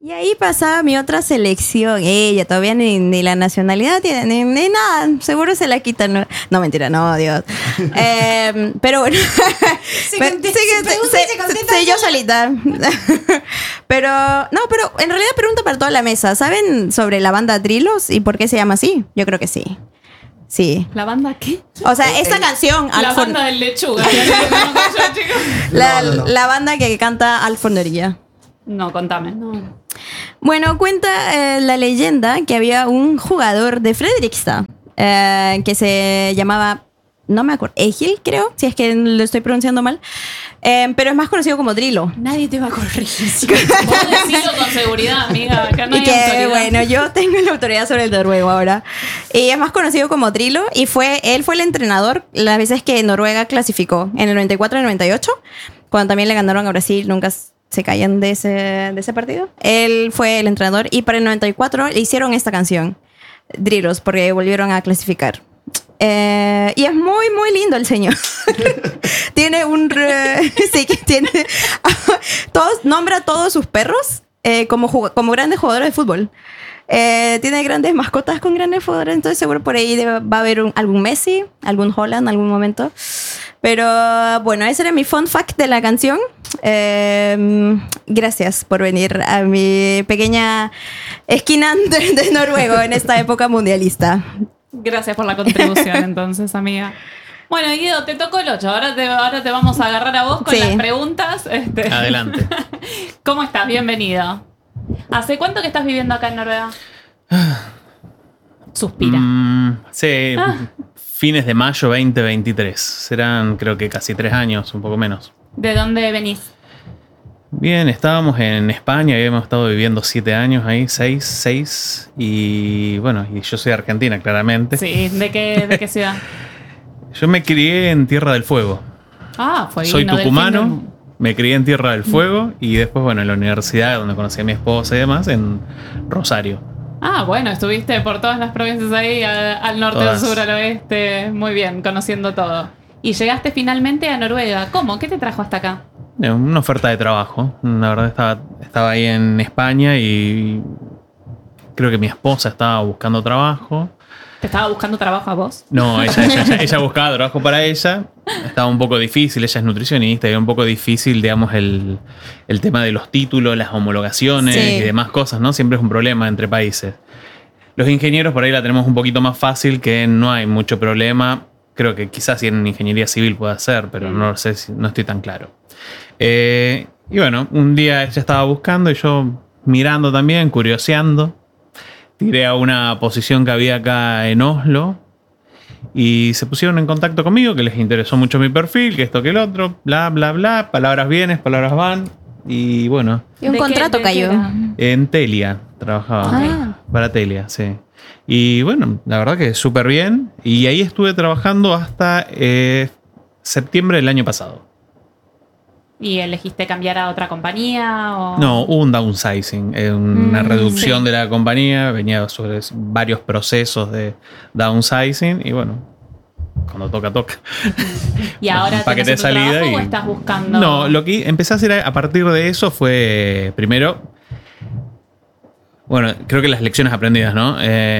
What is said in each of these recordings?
Y ahí pasaba mi otra selección. Ella todavía ni la nacionalidad tiene, ni nada. Seguro se la quitan. No, mentira, no, Dios. Pero bueno. Sí, yo solita. Pero en realidad pregunta para toda la mesa. ¿Saben sobre la banda Drillos y por qué se llama así? Yo creo que sí. Sí. ¿La banda qué? O sea, esta canción... La banda del lechuga. La banda que canta Alfonería. No, contame. No. Bueno, cuenta la leyenda que había un jugador de Fredrikstad que se llamaba, no me acuerdo, Egil, creo, si es que lo estoy pronunciando mal, pero es más conocido como Drillo. Nadie te va a corregir. Vos decilo con seguridad, amiga. Acá no hay autoridad. Bueno, yo tengo la autoridad sobre el noruego ahora. Y es más conocido como Drillo y él fue el entrenador las veces que Noruega clasificó, en el 94 y el 98, cuando también le ganaron a Brasil, nunca se caían de ese partido. Él fue el entrenador y para el 94 le hicieron esta canción, Drillos, porque volvieron a clasificar. Y es muy, muy lindo el señor. Tiene sí, que tiene... nombra a todos sus perros como grandes jugadores de fútbol. Tiene grandes mascotas con grandes jugadores, entonces seguro por ahí va a haber algún Messi, algún Haaland en algún momento. Pero bueno, ese era mi fun fact de la canción. Gracias por venir a mi pequeña esquina de Noruego en esta época mundialista. Gracias por la contribución, entonces, amiga. Bueno, Guido, te tocó el 8. Ahora te vamos a agarrar a vos con las preguntas. Adelante. ¿Cómo estás? Bienvenido. ¿Hace cuánto que estás viviendo acá en Noruega? Suspira. Sí, fines de mayo 2023. Serán, creo que casi 3 años, un poco menos. ¿De dónde venís? Bien, estábamos en España, habíamos estado viviendo 7 años ahí, 6. Y bueno, y yo soy de Argentina, claramente. Sí, ¿de qué ciudad? Yo me crié en Tierra del Fuego. Soy tucumano, me crié en Tierra del Fuego y después, bueno, en la universidad donde conocí a mi esposa y demás, en Rosario. Bueno, estuviste por todas las provincias ahí, al norte, al sur, al oeste, muy bien, conociendo todo. Y llegaste finalmente a Noruega. ¿Cómo? ¿Qué te trajo hasta acá? Una oferta de trabajo. La verdad estaba ahí en España y creo que mi esposa estaba buscando trabajo. ¿Te estaba buscando trabajo a vos? No, ella buscaba trabajo para ella. Estaba un poco difícil, ella es nutricionista, y era un poco difícil, digamos, el tema de los títulos, las homologaciones y demás cosas, ¿no? Siempre es un problema entre países. Los ingenieros por ahí la tenemos un poquito más fácil, que no hay mucho problema. Creo que quizás en ingeniería civil pueda ser, pero no sé, no estoy tan claro. Y bueno, un día ella estaba buscando y yo mirando también, curioseando. Tiré a una posición que había acá en Oslo y se pusieron en contacto conmigo, que les interesó mucho mi perfil, que esto, que el otro, bla, bla, bla, palabras vienes, palabras van. Y bueno. ¿Y un contrato cayó? En Telia trabajaba. Para Telia, sí. Y bueno, la verdad que súper bien. Y ahí estuve trabajando hasta septiembre del año pasado. ¿Y elegiste cambiar a otra compañía? ¿O? No, hubo un downsizing, una reducción de la compañía. Venía sobre varios procesos de downsizing y bueno, cuando toca. ¿Y ahora tenés otro trabajo o estás buscando? No, lo que empecé a hacer a partir de eso fue, primero, bueno, creo que las lecciones aprendidas, ¿no?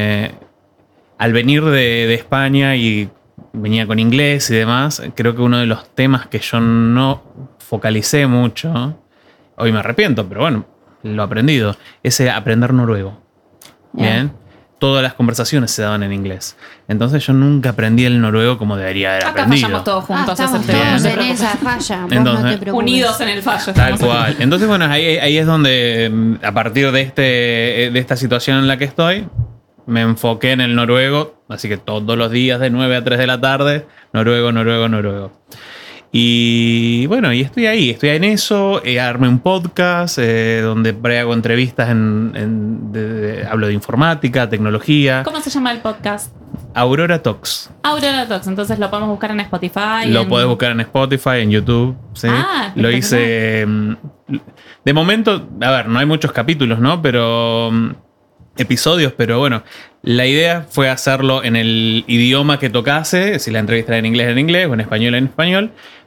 Al venir de España y venía con inglés y demás, creo que uno de los temas que yo no focalicé mucho, hoy me arrepiento, pero bueno, lo aprendido, es aprender noruego. Bien. Todas las conversaciones se daban en inglés. Entonces yo nunca aprendí el noruego como debería haber aprendido. Acá fallamos todos juntos. Estamos todos en esa falla. Entonces, no te preocupes. Unidos en el fallo. Tal cual. Entonces, bueno, ahí es donde, a partir de esta situación en la que estoy, me enfoqué en el noruego. Así que todos los días de 9 a 3 de la tarde, noruego. Y bueno, y estoy ahí, estoy en eso. Armé un podcast donde hago entrevistas, hablo de informática, tecnología. ¿Cómo se llama el podcast? Aurora Talks. Aurora Talks, entonces lo podemos buscar en Spotify. Lo podés buscar en Spotify, en YouTube. ¿Sí? Lo hice. De momento, a ver, no hay muchos capítulos, ¿no? Pero episodios, pero bueno, la idea fue hacerlo en el idioma que tocase, si la entrevista era en inglés o en español,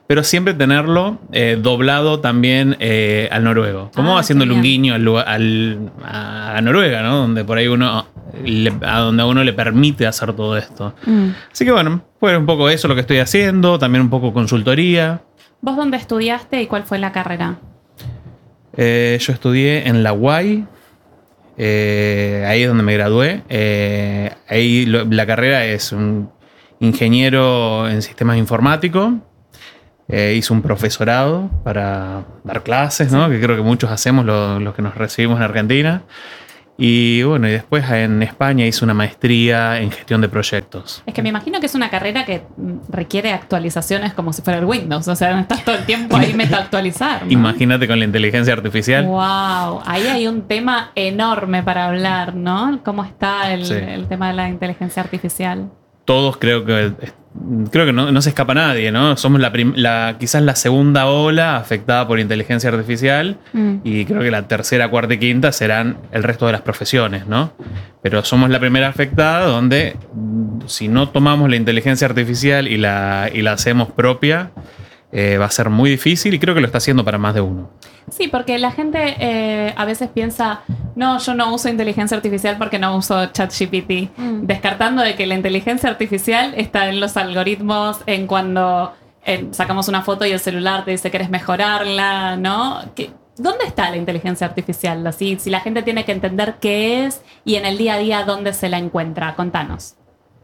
pero siempre tenerlo doblado también al noruego. Como haciéndole un guiño a Noruega, ¿no? Donde por ahí a donde a uno le permite hacer todo esto. Así que bueno, fue un poco eso lo que estoy haciendo, también un poco consultoría. ¿Vos dónde estudiaste y cuál fue la carrera? Yo estudié en la UAI, ahí es donde me gradué. La carrera es un ingeniero en sistemas informáticos. Hice un profesorado para dar clases, ¿no? Que creo que muchos hacemos los que nos recibimos en Argentina. Y bueno, y después en España hice una maestría en gestión de proyectos. Es que me imagino que es una carrera que requiere actualizaciones como si fuera el Windows. O sea, no estás todo el tiempo ahí meta actualizar, ¿no? Imagínate con la inteligencia artificial. ¡Wow! Ahí hay un tema enorme para hablar, ¿no? ¿Cómo está el tema de la inteligencia artificial? Todos creo que no se escapa nadie, ¿no? Somos quizás la segunda ola afectada por inteligencia artificial y creo que la tercera, cuarta y quinta serán el resto de las profesiones, ¿no? Pero somos la primera afectada donde si no tomamos la inteligencia artificial y la hacemos propia, va a ser muy difícil y creo que lo está haciendo para más de uno. Sí, porque la gente a veces piensa, no, yo no uso inteligencia artificial porque no uso ChatGPT, descartando de que la inteligencia artificial está en los algoritmos, en cuando sacamos una foto y el celular te dice que querés mejorarla, ¿no? ¿Dónde está la inteligencia artificial? Así, si la gente tiene que entender qué es y en el día a día dónde se la encuentra. Contanos.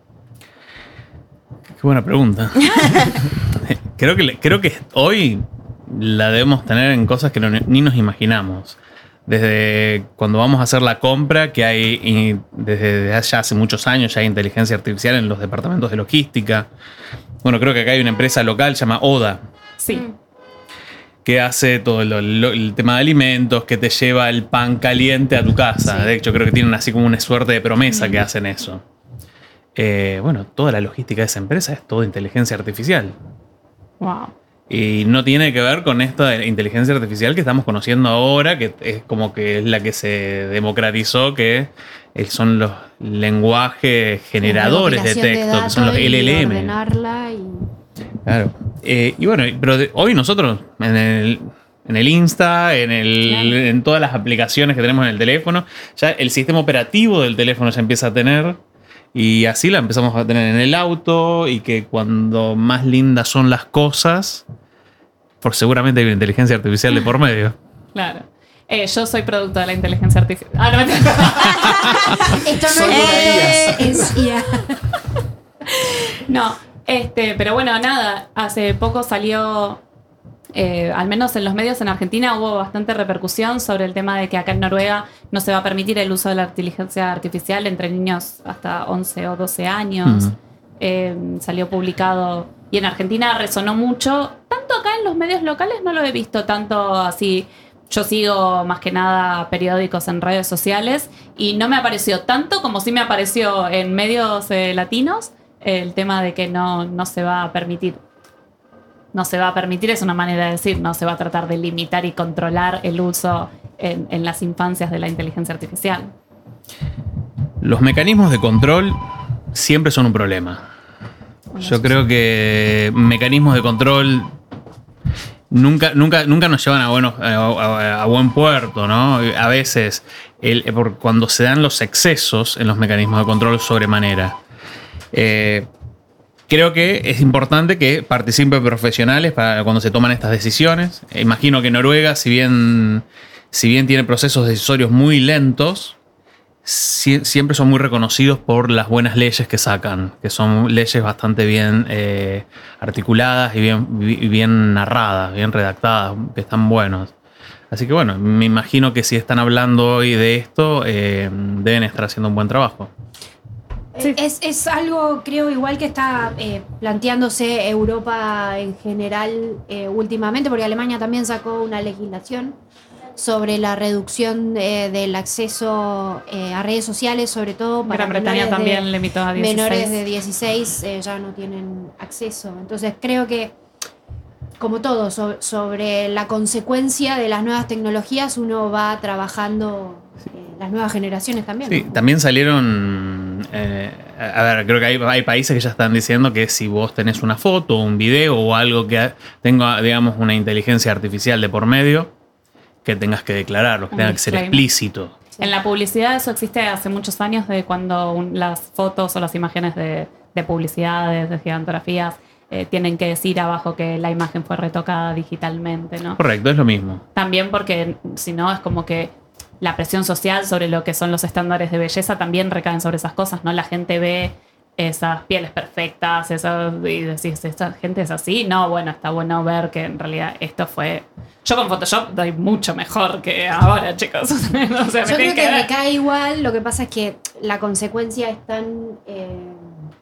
Qué buena pregunta. Creo que hoy la debemos tener en cosas que ni nos imaginamos. Desde cuando vamos a hacer la compra, que hay, desde ya hace muchos años, ya hay inteligencia artificial en los departamentos de logística. Bueno, creo que acá hay una empresa local, se llama Oda. Sí. Que hace todo el tema de alimentos, que te lleva el pan caliente a tu casa. Sí. De hecho, creo que tienen así como una suerte de promesa que hacen eso. Bueno, toda la logística de esa empresa es toda inteligencia artificial. Wow. Y no tiene que ver con esta inteligencia artificial que estamos conociendo ahora, que es como que es la que se democratizó, que son los lenguajes generadores de texto, que son los LLM. Claro. Y bueno, pero hoy nosotros en el Insta, en todas las aplicaciones que tenemos en el teléfono, ya el sistema operativo del teléfono ya empieza a tener. Y así la empezamos a tener en el auto, y que cuando más lindas son las cosas, seguramente hay una inteligencia artificial de por medio. Claro. Yo soy producto de la inteligencia artificial. No, esto no es IA. No, pero bueno, nada. Hace poco salió, al menos en los medios en Argentina, hubo bastante repercusión sobre el tema de que acá en Noruega no se va a permitir el uso de la inteligencia artificial entre niños hasta 11 o 12 años. Salió publicado y en Argentina resonó mucho. Tanto acá en los medios locales no lo he visto tanto así. Yo sigo más que nada periódicos en redes sociales y no me apareció tanto como sí me apareció en medios latinos el tema de que no se va a permitir. No se va a permitir es una manera de decir, no se va a tratar de limitar y controlar el uso en las infancias de la inteligencia artificial. Los mecanismos de control siempre son un problema. Yo creo que mecanismos de control nunca nos llevan a buen puerto, ¿no? A veces, cuando se dan los excesos en los mecanismos de control sobremanera. Creo que es importante que participen profesionales para cuando se toman estas decisiones. Imagino que Noruega, si bien tiene procesos decisorios muy lentos, siempre son muy reconocidos por las buenas leyes que sacan, que son leyes bastante bien articuladas y bien narradas, bien redactadas, que están buenos. Así que bueno, me imagino que si están hablando hoy de esto, deben estar haciendo un buen trabajo. Sí. Es algo, creo, igual que está planteándose Europa en general últimamente, porque Alemania también sacó una legislación sobre la reducción del acceso a redes sociales, sobre todo para Gran Bretaña también limitó a 16. Menores de 16 ya no tienen acceso. Entonces creo que, como todo, sobre la consecuencia de las nuevas tecnologías uno va trabajando las nuevas generaciones también. Sí, ¿no? También salieron A ver, creo que hay países que ya están diciendo que si vos tenés una foto, un video o algo que tenga, digamos, una inteligencia artificial de por medio, que tengas que declararlo, que tenga que ser explícito. En la publicidad eso existe hace muchos años, de cuando las fotos o las imágenes de publicidades, de gigantografías, tienen que decir abajo que la imagen fue retocada digitalmente, ¿no? Correcto, es lo mismo. También porque si no es como que la presión social sobre lo que son los estándares de belleza también recaen sobre esas cosas, ¿no? La gente ve esas pieles perfectas, y decís, ¿esta gente es así? No, bueno, está bueno ver que en realidad esto fue... Yo con Photoshop doy mucho mejor que ahora, chicos. O sea, yo creo que recae igual, lo que pasa es que la consecuencia es tan